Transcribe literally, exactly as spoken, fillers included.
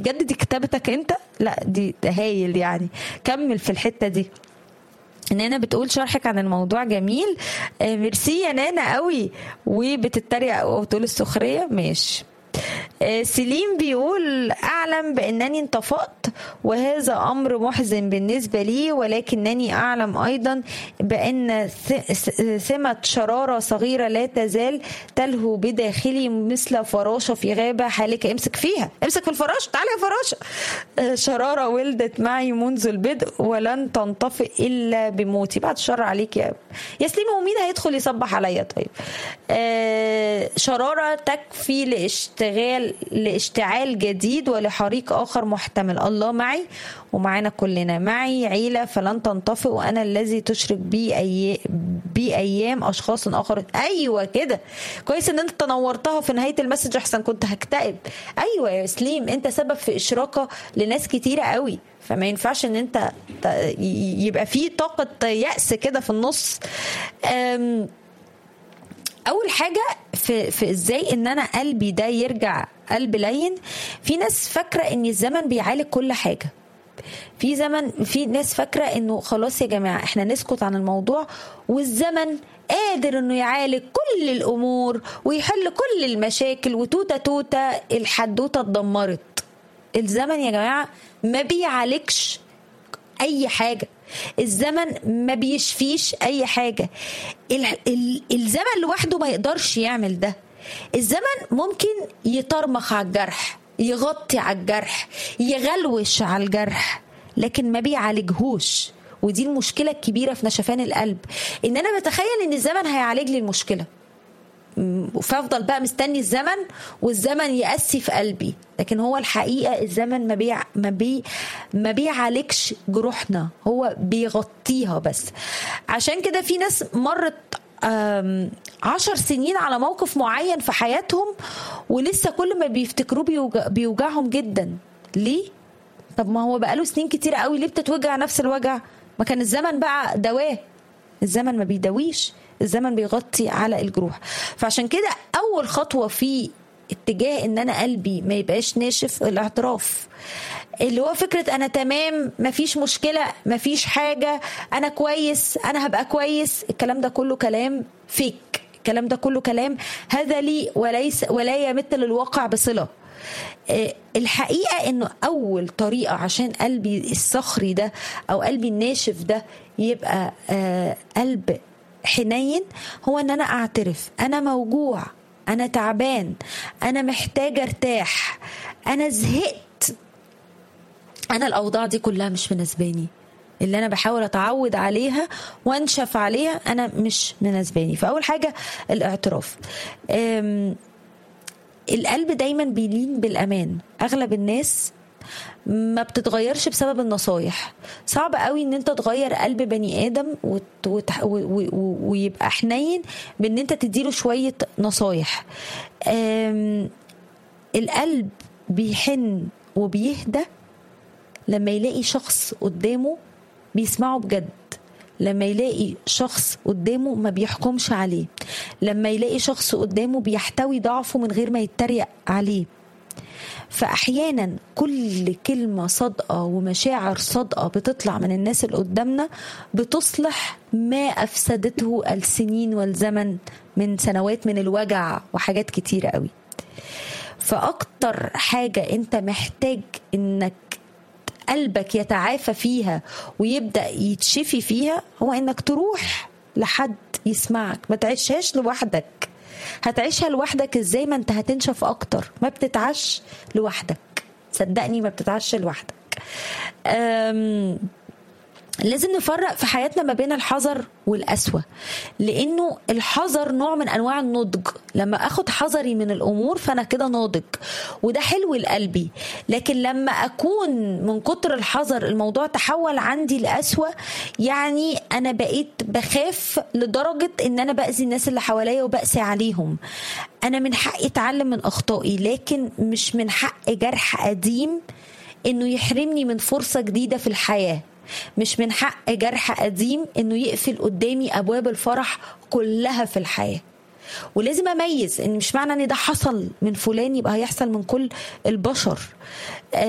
بجد دي كتابتك انت؟ لا دي هايل يعني. كمل في الحته دي. نانا بتقول شرحك عن الموضوع جميل. آه ميرسي يا نانا قوي. وبتتريق او تقول السخريه ماشي. آه سليم بيقول أعلم بأنني انطفأت وهذا أمر محزن بالنسبة لي، ولكنني أعلم أيضا بأن ثمة شرارة صغيرة لا تزال تلهو بداخلي مثل فراشة في غابة حالك. امسك فيها، امسك في الفراشة، تعالى يا فراشة. آه شرارة ولدت معي منذ البدء ولن تنطفئ إلا بموتي. بعد الشر عليك يا يا سليم. ومين هيدخل يصبح عليا طيب؟ آه شرارة تكفي لاشتغال لاشتعال جديد ولحريق آخر محتمل. الله معي ومعنا كلنا. معي عيلة فلن تنطفئ وأنا الذي تشرك بي أي... بي أيام أشخاص آخر. أيوة كده، كويس إن أنت تنورتها في نهاية المسج، أحسن كنت هكتئب. أيوة يا سليم، أنت سبب في إشراقة لناس كتيرة قوي، فما ينفعش إن أنت يبقى فيه طاقة يأس كده في النص. أم... اول حاجه في في ازاي ان انا قلبي ده يرجع قلب لين. في ناس فاكره ان الزمن بيعالج كل حاجه. في زمن في ناس فاكره انه خلاص يا جماعه احنا نسكت عن الموضوع والزمن قادر انه يعالج كل الامور ويحل كل المشاكل وتوته توته الحدوته اتدمرت. الزمن يا جماعه ما بيعالجش اي حاجه. الزمن ما بيشفيش اي حاجه. الزمن لوحده ما يقدرش يعمل ده. الزمن ممكن يطرمخ على الجرح، يغطي على الجرح، يغلوش على الجرح، لكن ما بيعالجهوش. ودي المشكله الكبيره في نشفان القلب، ان انا بتخيل ان الزمن هيعالج لي المشكله، فافضل بقى مستني الزمن والزمن يقسي في قلبي. لكن هو الحقيقه الزمن ما بيع ما بي ما بيعالجش جروحنا، هو بيغطيها بس. عشان كده في ناس مرت عشر سنين على موقف معين في حياتهم ولسه كل ما بيفتكروه بيوجع بيوجعهم جدا. ليه؟ طب ما هو بقاله سنين كتير قوي، ليه بتتوجع نفس الوجع؟ ما كان الزمن بقى دواه. الزمن ما بيداويش، الزمن بيغطي على الجروح. فعشان كده اول خطوه في اتجاه ان انا قلبي ما يبقاش ناشف الاعتراف، اللي هو فكره انا تمام، مفيش مشكله، مفيش حاجه، انا كويس، انا هبقى كويس. الكلام ده كله كلام فيك، الكلام ده كله كلام هذلي وليس ولا يمت للواقع بصله. الحقيقه انه اول طريقه عشان قلبي الصخري ده او قلبي الناشف ده يبقى قلب حنين هو ان انا اعترف انا موجوع، انا تعبان، انا محتاجه ارتاح، انا زهقت، انا الاوضاع دي كلها مش مناسباني، اللي انا بحاول اتعود عليها وانشف عليها انا مش مناسباني. فاول حاجه الاعتراف. القلب دايما بيلين بالامان. اغلب الناس ما بتتغيرش بسبب النصايح. صعب قوي ان انت تغير قلب بني ادم وت... وت... و... و... ويبقى حنين بان انت تديله شوية نصايح. أم... القلب بيحن وبيهدى لما يلاقي شخص قدامه بيسمعه بجد، لما يلاقي شخص قدامه ما بيحكمش عليه، لما يلاقي شخص قدامه بيحتوي ضعفه من غير ما يتريق عليه. فأحيانا كل كلمة صادقة ومشاعر صادقة بتطلع من الناس اللي قدامنا بتصلح ما أفسدته السنين والزمن من سنوات من الوجع وحاجات كتيرة قوي. فأكتر حاجة أنت محتاج إنك قلبك يتعافى فيها ويبدأ يتشفي فيها هو إنك تروح لحد يسمعك. ما تعيشهاش لوحدك. هتعيشها لوحدك ازاي؟ ما انت هتنشف اكتر. ما بتتعش لوحدك، صدقني ما بتتعش لوحدك. أم... لازم نفرق في حياتنا ما بين الحذر والقسوة، لانه الحذر نوع من انواع النضج. لما اخد حذري من الامور فانا كده ناضج وده حلو لقلبي. لكن لما اكون من كتر الحذر الموضوع تحول عندي لقسوة، يعني انا بقيت بخاف لدرجة ان انا باذي الناس اللي حواليا وبأسي عليهم. انا من حقي اتعلم من اخطائي، لكن مش من حق جرح قديم انه يحرمني من فرصة جديدة في الحياة. مش من حق جرح قديم انه يقفل قدامي ابواب الفرح كلها في الحياة. ولازم اميز ان مش معنى ان ده حصل من فلان يبقى هيحصل من كل البشر.